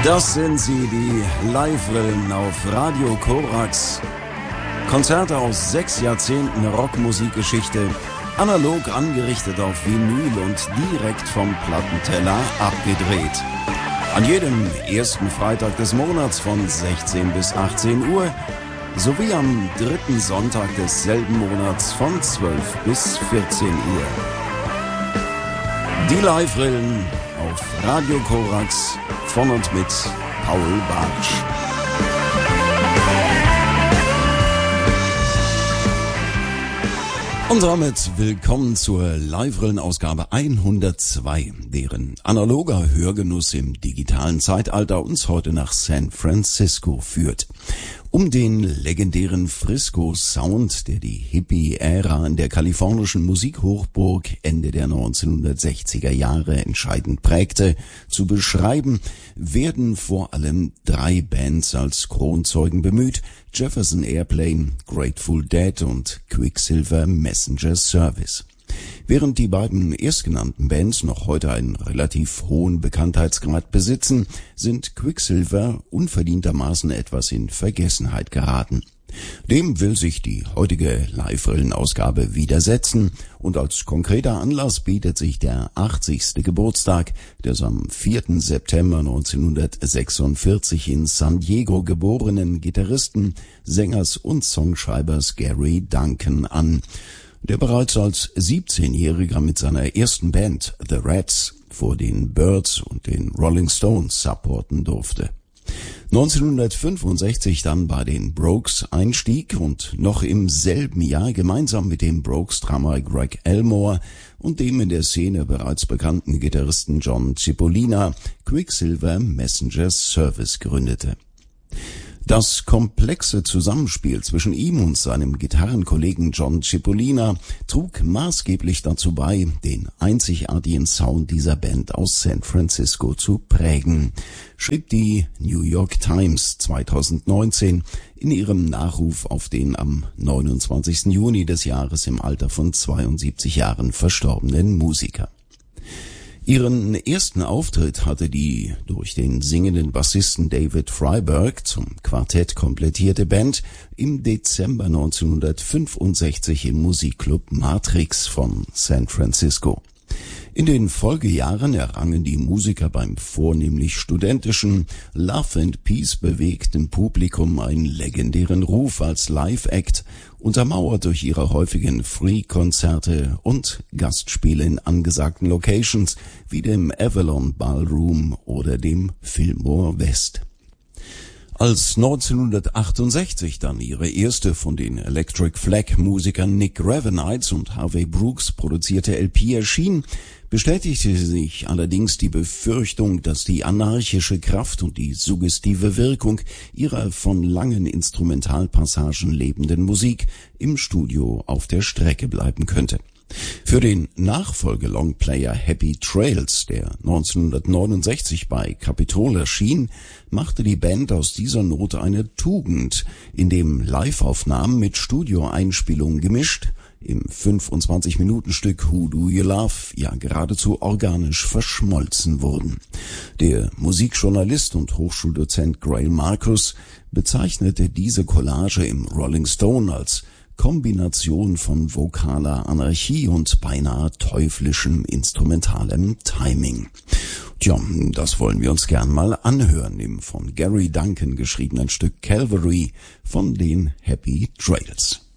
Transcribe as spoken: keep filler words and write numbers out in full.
Das sind sie, die Live-Rillen auf Radio Korax. Konzerte aus sechs Jahrzehnten Rockmusikgeschichte, analog angerichtet auf Vinyl und direkt vom Plattenteller abgedreht. An jedem ersten Freitag des Monats von sechzehn bis achtzehn Uhr sowie am dritten Sonntag desselben Monats von zwölf bis vierzehn Uhr. Die Live-Rillen auf Radio Korax von und mit Paul Bartsch. Und damit willkommen zur Live-Rillen-Ausgabe hundertzwei, deren analoger Hörgenuss im digitalen Zeitalter uns heute nach San Francisco führt. Um den legendären Frisco-Sound, der die Hippie-Ära in der kalifornischen Musikhochburg Ende der neunzehnhundertsechziger Jahre entscheidend prägte, zu beschreiben, werden vor allem drei Bands als Kronzeugen bemüht: Jefferson Airplane, Grateful Dead und Quicksilver Messenger Service. Während die beiden erstgenannten Bands noch heute einen relativ hohen Bekanntheitsgrad besitzen, sind Quicksilver unverdientermaßen etwas in Vergessenheit geraten. Dem will sich die heutige Live-Rillen-Ausgabe widersetzen, und als konkreter Anlass bietet sich der achtzigste Geburtstag des am vierten September neunzehnhundertsechsundvierzig in San Diego geborenen Gitarristen, Sängers und Songschreibers Gary Duncan an, der bereits als siebzehnjähriger mit seiner ersten Band The Rats vor den Byrds und den Rolling Stones supporten durfte. neunzehnhundertfünfundsechzig dann bei den Brokes einstieg und noch im selben Jahr gemeinsam mit dem Brokes-Drummer Greg Elmore und dem in der Szene bereits bekannten Gitarristen John Cipollina Quicksilver Messenger Service gründete. Das komplexe Zusammenspiel zwischen ihm und seinem Gitarrenkollegen John Cipollina trug maßgeblich dazu bei, den einzigartigen Sound dieser Band aus San Francisco zu prägen, schrieb die New York Times zweitausendneunzehn in ihrem Nachruf auf den am neunundzwanzigsten Juni des Jahres im Alter von zweiundsiebzig Jahren verstorbenen Musiker. Ihren ersten Auftritt hatte die durch den singenden Bassisten David Freiberg zum Quartett komplettierte Band im Dezember neunzehnhundertfünfundsechzig im Musikclub Matrix von San Francisco. In den Folgejahren errangen die Musiker beim vornehmlich studentischen, Love and Peace bewegten Publikum einen legendären Ruf als Live-Act, untermauert durch ihre häufigen Free-Konzerte und Gastspiele in angesagten Locations wie dem Avalon Ballroom oder dem Fillmore West. Als neunzehnhundertachtundsechzig dann ihre erste von den Electric Flag-Musikern Nick Ravenites und Harvey Brooks produzierte L P erschien, bestätigte sich allerdings die Befürchtung, dass die anarchische Kraft und die suggestive Wirkung ihrer von langen Instrumentalpassagen lebenden Musik im Studio auf der Strecke bleiben könnte. Für den Nachfolge-Longplayer Happy Trails, der neunzehnhundertneunundsechzig bei Capitol erschien, machte die Band aus dieser Not eine Tugend, indem Live-Aufnahmen mit Studioeinspielungen gemischt im fünfundzwanzig-Minuten-Stück Who Do You Love ja geradezu organisch verschmolzen wurden. Der Musikjournalist und Hochschuldozent Grail Marcus bezeichnete diese Collage im Rolling Stone als Kombination von vokaler Anarchie und beinahe teuflischem instrumentalem Timing. Tja, das wollen wir uns gern mal anhören im von Gary Duncan geschriebenen Stück Calvary von den Happy Trails.